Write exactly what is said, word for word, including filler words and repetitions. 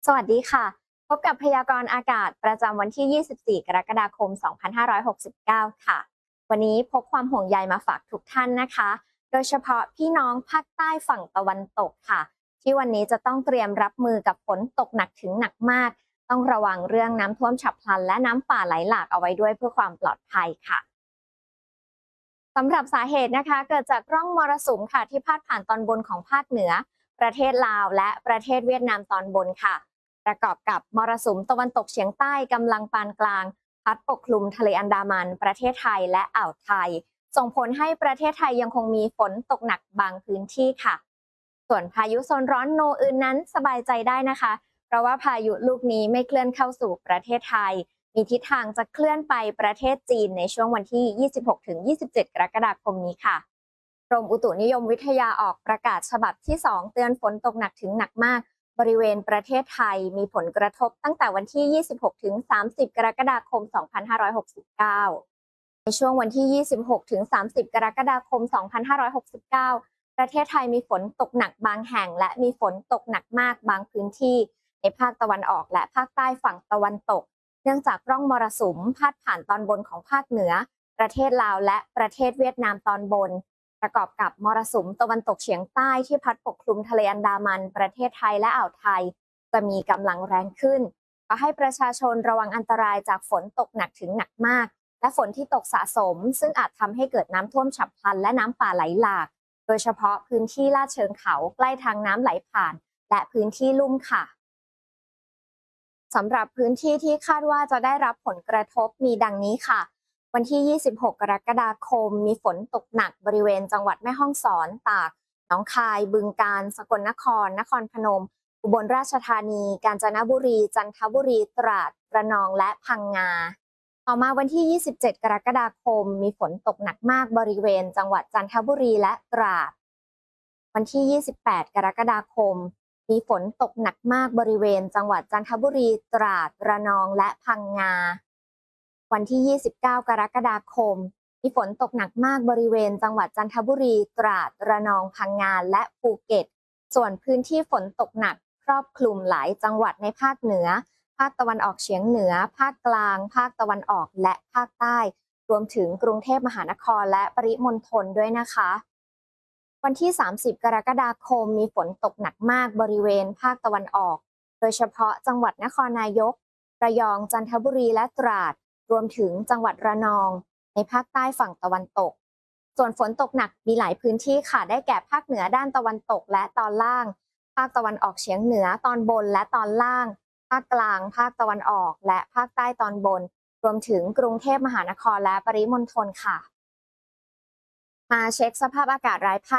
สวัสดีค่ะพบกับพยากรณ์อากาศประจำวันที่ ยี่สิบสี่ กรกฎาคม สองพันห้าร้อยหกสิบเก้า ค่ะวันนี้พกความห่วงใยมาฝากทุกท่านนะคะ โดยเฉพาะพี่น้องภาคใต้ฝั่งตะวันตกค่ะที่วันนี้จะต้องเตรียมรับมือกับฝนตกหนักถึงหนักมากต้องระวังเรื่องน้ำท่วมฉับพลันและน้ำป่าไหลหลากเอาไว้ด้วยเพื่อความปลอดภัยค่ะ สำหรับสาเหตุนะคะเกิดจากร่องมรสุมค่ะที่พาดผ่านตอนบนของภาคเหนือประเทศลาวและประเทศเวียดนามตอนบนค่ะประกอบกับมรสุมตะวันตกเฉียงใต้กำลังปานกลางพัดปกคลุมทะเลอันดามันประเทศไทยและอ่าวไทยส่งผลให้ประเทศไทยยังคงมีฝนตกหนักบางพื้นที่ค่ะส่วนพายุโซนร้อนโนอื่นนั้นสบายใจได้นะคะเพราะว่าพายุลูกนี้ไม่เคลื่อนเข้าสู่ประเทศไทย มีทิศทางจะเคลื่อนไปประเทศจีนในช่วงวันที่ ยี่สิบหกถึงยี่สิบเจ็ด กรกฎาคมนี้ค่ะกรมอุตุนิยมวิทยาออกประกาศฉบับที่ สอง เตือนฝนตกหนักถึงหนักมากบริเวณประเทศไทยมีผลกระทบตั้งแต่วันที่ ยี่สิบหกถึงสามสิบ กรกฎาคม สองพันห้าร้อยหกสิบเก้า ในช่วงวันที่ ยี่สิบหกถึงสามสิบ กรกฎาคม สองพันห้าร้อยหกสิบเก้า ประเทศไทยมีฝนตกหนักบางแห่งและมีฝนตกหนักมากบางพื้นที่ในภาคตะวันออกและภาคใต้ฝั่งตะวันตก เนื่องจากร่องมรสุมพาดผ่านตอนบนของภาคเหนือประเทศลาวและประเทศเวียดนามตอนบนประกอบกับมรสุมตะวันตกเฉียงใต้ที่พัดปกคลุมทะเลอันดามันประเทศไทยและอ่าวไทยจะมีกำลังแรงขึ้นขอให้ประชาชนระวังอันตรายจากฝนตกหนักถึงหนักมากและฝนที่ตกสะสมซึ่งอาจทำให้เกิดน้ำท่วมฉับพลันและน้ำป่าไหลหลากโดยเฉพาะพื้นที่ลาดเชิงเขาใกล้ทางน้ำไหลผ่านและพื้นที่ลุ่มค่ะ สำหรับพื้นที่ที่คาดว่าจะได้รับผลกระทบมีดังนี้ค่ะ วันที่ ยี่สิบหก กรกฎาคม มีฝนตกหนักบริเวณจังหวัดแม่ฮ่องสอน ตาก หนองคาย บึงกาฬ สกลนคร นครพนม อุบลราชธานี กาญจนบุรี จันทบุรี ตราด ระนอง และพังงา ต่อมาวันที่ ยี่สิบเจ็ด กรกฎาคม มีฝนตกหนักมากบริเวณจังหวัดจันทบุรีและตราด วันที่ ยี่สิบแปด กรกฎาคม มีฝนตกหนักมากบริเวณจังหวัดจันทบุรี ตราด ระนอง และพังงา วันที่ ยี่สิบเก้า กรกฎาคม มีฝนตกหนักมากบริเวณจังหวัดจันทบุรี ตราด ระนอง พังงา และภูเก็ต ส่วนพื้นที่ฝนตกหนักครอบคลุมหลายจังหวัดในภาคเหนือ ภาคตะวันออกเฉียงเหนือ ภาคกลาง ภาคตะวันออก และภาคใต้ รวมถึงกรุงเทพมหานครและปริมณฑลด้วยนะคะวันที่ สามสิบ กรกฎาคม มีฝนตกหนักมากบริเวณภาคตะวันออก โดยเฉพาะจังหวัดนครนายก ระยอง จันทบุรี และตราด รวมถึงจังหวัดระนอง ในภาคใต้ฝั่งตะวันตก ส่วนฝนตกหนักมีหลายพื้นที่ค่ะ ได้แก่ภาคเหนือด้านตะวันตกและตอนล่าง ภาคตะวันออกเฉียงเหนือตอนบนและตอนล่าง ภาคกลาง ภาคตะวันออก และภาคใต้ตอนบน รวมถึงกรุงเทพมหานครและปริมณฑลค่ะ มาเช็คสภาพอากาศรายภาค